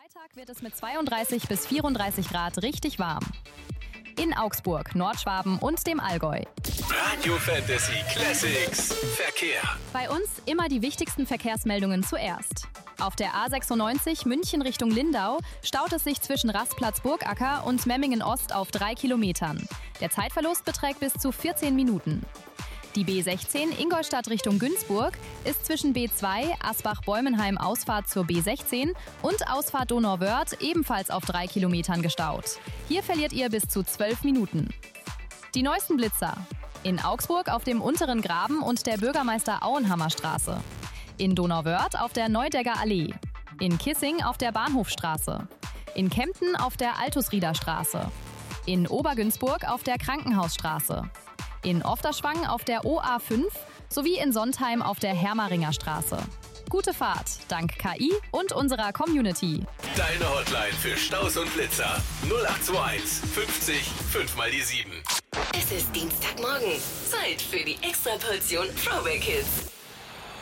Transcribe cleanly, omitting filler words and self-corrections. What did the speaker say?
Freitag wird es mit 32 bis 34 Grad richtig warm. In Augsburg, Nordschwaben und dem Allgäu. Radio Fantasy Classics Verkehr. Bei uns immer die wichtigsten Verkehrsmeldungen zuerst. Auf der A96 München Richtung Lindau staut es sich zwischen Rastplatz Burgacker und Memmingen Ost auf 3 Kilometern. Der Zeitverlust beträgt bis zu 14 Minuten. Die B16 Ingolstadt Richtung Günzburg ist zwischen B2 Asbach-Bäumenheim Ausfahrt zur B16 und Ausfahrt Donauwörth ebenfalls auf 3 Kilometern gestaut. Hier verliert ihr bis zu 12 Minuten. Die neuesten Blitzer. In Augsburg auf dem Unteren Graben und der Bürgermeister-Auenhammer Straße. In Donauwörth auf der Neudegger Allee. In Kissing auf der Bahnhofstraße. In Kempten auf der Altusrieder Straße. In Obergünzburg auf der Krankenhausstraße. In Ofterschwang auf der OA5 sowie in Sontheim auf der Hermaringer Straße. Gute Fahrt, dank KI und unserer Community. Deine Hotline für Staus und Blitzer 0821 50 5 mal die 7. Es ist Dienstagmorgen. Zeit für die Extraportion Throwback Hits.